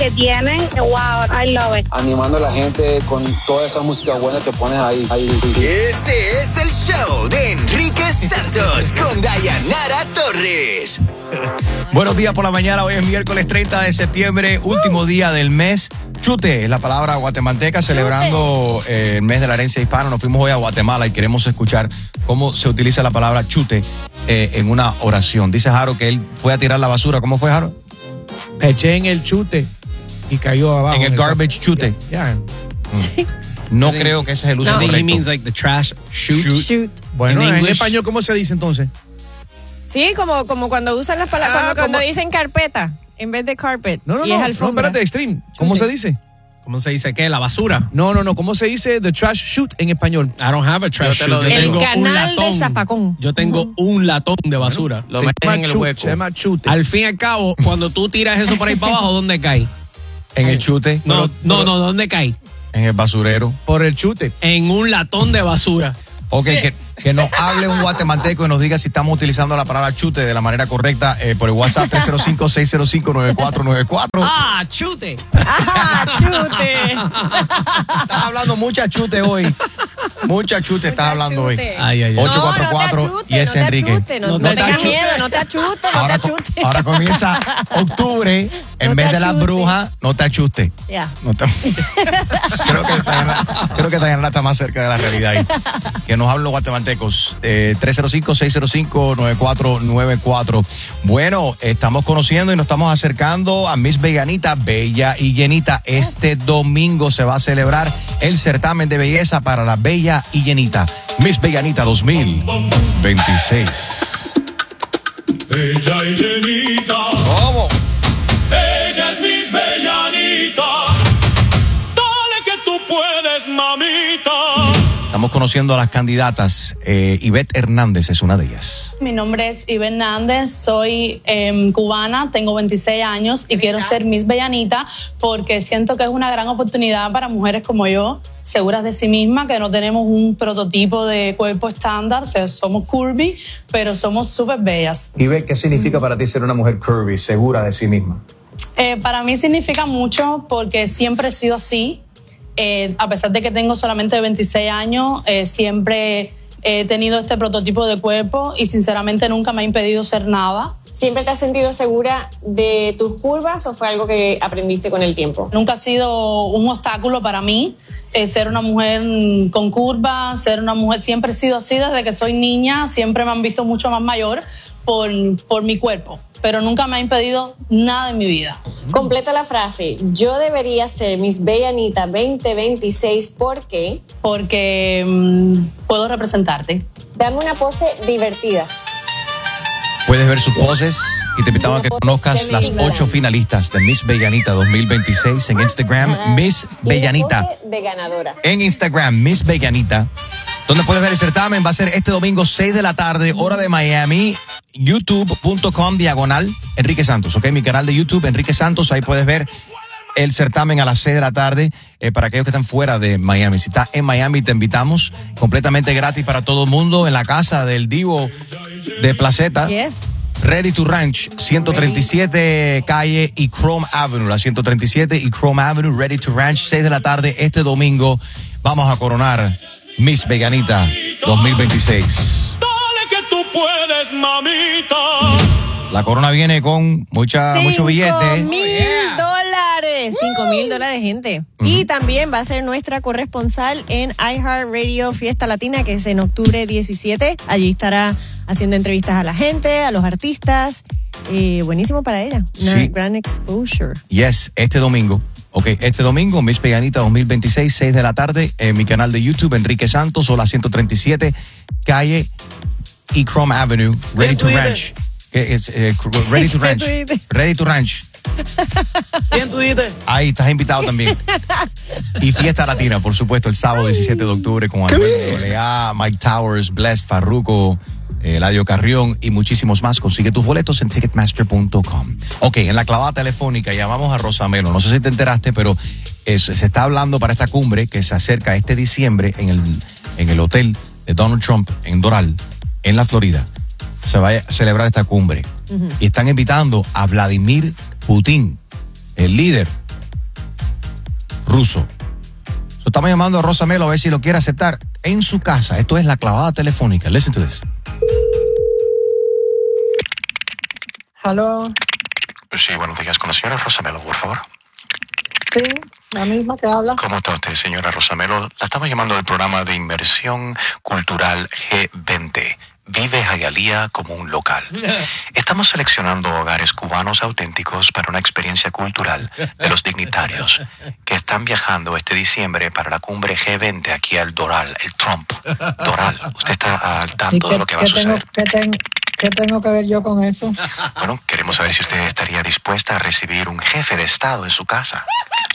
que tienen, wow, I love it. Animando a la gente con toda esa música buena que pones ahí. Este es el show de Enrique Santos con Dayanara Torres. Buenos días por la mañana, hoy es miércoles 30 de septiembre, último día del mes. Chute es la palabra guatemalteca, celebrando el mes de la herencia hispana. Nos fuimos hoy a Guatemala y queremos escuchar cómo se utiliza la palabra chute en una oración. Dice Jaro que él fue a tirar la basura. ¿Cómo fue, Jaro? Eché en el chute y cayó abajo. En el garbage chute. Yeah. Sí. No creo que ese es el uso correcto. He means like the trash chute. Bueno, en español, ¿cómo se dice entonces? Sí, como cuando usan las palabras, cuando dicen carpeta en vez de carpet. No, y es alfombra. espérate, Extreme. ¿Cómo se dice? ¿Cómo se dice qué? ¿La basura? No. ¿Cómo se dice the trash chute en español? I don't have a trash chute. El canal de zafacón. Yo tengo un latón de basura. Lo metes en el hueco. Se llama chute. Al fin y al cabo, cuando tú tiras eso por ahí para abajo, ¿dónde cae? En el chute. No, ¿dónde cae? En el basurero. Por el chute. En un latón de basura. Ok, sí. que nos hable un guatemalteco y nos diga si estamos utilizando la palabra chute de la manera correcta por el WhatsApp 305-605-9494. ¡Ah, chute! ¡Ah, chute! Estás hablando mucha chute hoy. Mucha chute estás hablando hoy. Ay. 844 y es Enrique. No tengas miedo, no te achute, no te achute. Ahora comienza octubre, en vez de las brujas, no te achuste. Ya. No te... creo que Dayanara está más cerca de la realidad ahí. Que nos hablen los guatemaltecos. 305-605-9494. Bueno, estamos conociendo y nos estamos acercando a Miss Veganita, bella y llenita. Este domingo se va a celebrar el certamen de belleza para la bella y llenita. Miss Veganita 2026. Bella y llenita. ¿Cómo? Ella es Miss Bellanita. Dale que tú puedes, mamita. Estamos conociendo a las candidatas. Ivette Hernández es una de ellas. Mi nombre es Ivette Hernández, soy cubana, tengo 26 años y quiero ser Miss Bellanita porque siento que es una gran oportunidad para mujeres como yo, seguras de sí mismas, que no tenemos un prototipo de cuerpo estándar, o sea, somos curvy, pero somos súper bellas. Ivette, ¿qué significa para ti ser una mujer curvy, segura de sí misma? Para mí significa mucho porque siempre he sido así. A pesar de que tengo solamente 26 años, siempre he tenido este prototipo de cuerpo y sinceramente nunca me ha impedido ser nada. ¿Siempre te has sentido segura de tus curvas o fue algo que aprendiste con el tiempo? Nunca ha sido un obstáculo para mí ser una mujer con curvas, ser una mujer. Siempre he sido así desde que soy niña, siempre me han visto mucho más mayor por mi cuerpo, pero nunca me ha impedido nada en mi vida. Completa la frase. Yo debería ser Miss Bellanita 2026. ¿Por qué? Porque puedo representarte. Dame una pose divertida. Puedes ver sus poses y te invitamos a que conozcas las 8 finalistas de Miss Bellanita 2026 en Instagram, Miss Bellanita. Pose de ganadora. En Instagram, Miss Bellanita. Donde puedes ver el certamen, va a ser este domingo 6 de la tarde, hora de Miami, youtube.com/Enrique Santos, ¿ok? Mi canal de YouTube, Enrique Santos, ahí puedes ver el certamen a las 6 de la tarde para aquellos que están fuera de Miami. Si estás en Miami, te invitamos completamente gratis para todo el mundo en la casa del Divo de Placeta. Yes. Ready to Ranch, 137 calle y Chrome Avenue, la 137 y Chrome Avenue, Ready to Ranch, 6 de la tarde este domingo. Vamos a coronar Miss Veganita 2026. Dale que tú puedes, mamita. La corona viene con mucho billete. $5,000. $5,000, gente. Y también va a ser nuestra corresponsal en iHeartRadio Fiesta Latina, que es en octubre 17. Allí estará haciendo entrevistas a la gente, a los artistas. Buenísimo para ella. Una gran exposure. Yes, este domingo. Ok, este domingo, Miss Veganita 2026, 6 de la tarde, en mi canal de YouTube, Enrique Santos, o la 137 calle y Chrome Avenue, Ready to Ranch. Ready to Ranch. Ready to Ranch. ¿Quién tú dices? Ahí estás invitado también. Y Fiesta Latina, por supuesto, el sábado 17 de octubre con Alberto Lea, Mike Towers, Bless, Farruko, Eladio Carrión y muchísimos más. Consigue tus boletos en Ticketmaster.com. Ok, en la clavada telefónica llamamos a Rosamelo. No sé si te enteraste, pero se está hablando para esta cumbre que se acerca este diciembre en el hotel de Donald Trump en Doral, en la Florida. Se va a celebrar esta cumbre. Y están invitando a Vladimir Putin, el líder ruso. Estamos llamando a Rosa Melo a ver si lo quiere aceptar en su casa. Esto es la clavada telefónica. Listen to this. Hello. Sí, buenos días. Con la señora Rosa Melo, por favor. Sí, la misma que habla. ¿Cómo está usted, señora Rosa Melo? La estamos llamando del programa de inversión cultural G20. Vive Hialeah como un local. Estamos seleccionando hogares cubanos auténticos para una experiencia cultural de los dignitarios que están viajando este diciembre para la cumbre G20 aquí al Doral, el Trump. Doral, ¿usted está al tanto de lo que va a suceder? ¿Qué tengo que ver yo con eso? Bueno, queremos saber si usted estaría dispuesta a recibir un jefe de Estado en su casa.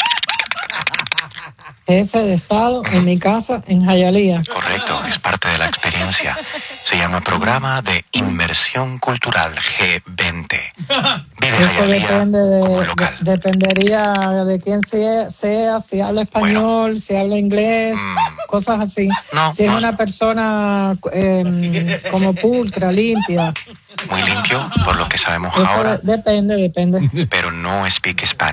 Jefe de Estado en mi casa en Hialeah. Correcto, es parte de la experiencia. Se llama Programa de Inmersión Cultural G20. Vive Eso Hialeah como un local. Dependería de quién sea, si habla español, si habla inglés, cosas así. Si es una persona como pulcra, limpia. Muy limpio, por lo que sabemos Eso ahora. Depende. Pero no speak Spanish.